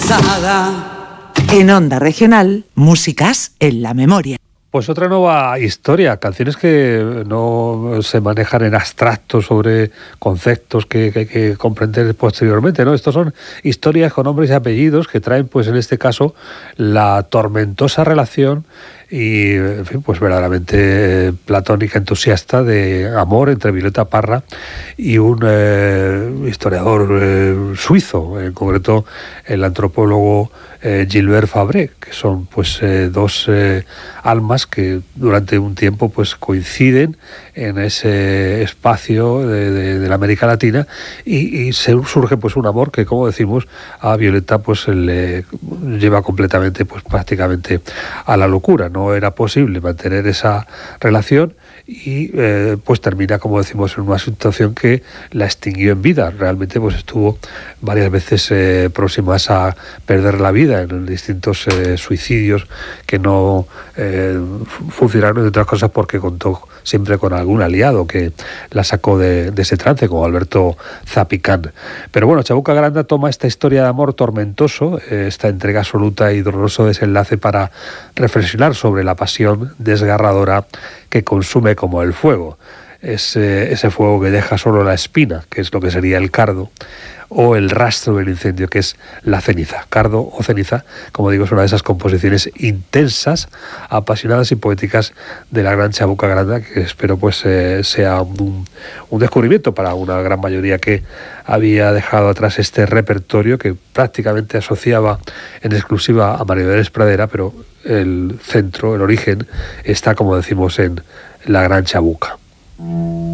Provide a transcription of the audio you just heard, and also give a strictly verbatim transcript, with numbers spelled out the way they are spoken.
pesada. En Onda Regional, músicas en la memoria. Pues otra nueva historia, canciones que no se manejan en abstracto sobre conceptos que, que hay que comprender posteriormente, ¿no? Estos son historias con nombres y apellidos que traen, pues en este caso, la tormentosa relación y, en fin, pues verdaderamente platónica, entusiasta de amor entre Violeta Parra y un eh, historiador eh, suizo, en concreto el antropólogo eh, Gilbert Fabre, que son pues eh, dos eh, almas que durante un tiempo pues coinciden en ese espacio de, de, de la América Latina y, y se surge pues un amor que, como decimos, a Violeta pues le lleva completamente pues prácticamente a la locura. No era posible mantener esa relación y eh, pues termina, como decimos, en una situación que la extinguió en vida. Realmente pues estuvo varias veces eh, próximas a perder la vida en distintos eh, suicidios que no eh, funcionaron, entre otras cosas porque contó siempre con algún aliado que la sacó de, de ese trance, como Alberto Zapicán. Pero bueno, Chabuca Granda toma esta historia de amor tormentoso, eh, esta entrega absoluta y doloroso desenlace para reflexionar sobre la pasión desgarradora que consume como el fuego. Es eh, ese fuego que deja solo la espina, que es lo que sería el cardo, o el rastro del incendio, que es la ceniza. Cardo o ceniza, como digo, es una de esas composiciones intensas, apasionadas y poéticas de la gran Chabuca Granda, que espero pues eh, sea un, un descubrimiento para una gran mayoría que había dejado atrás este repertorio que prácticamente asociaba en exclusiva a María Dolores Pradera, pero el centro, el origen, está, como decimos, en la gran Chabuca.